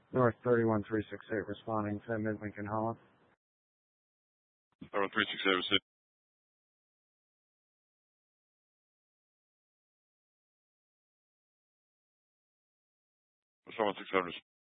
North 31368 responding to Mid-Lincoln Holland. 368. Someone 600.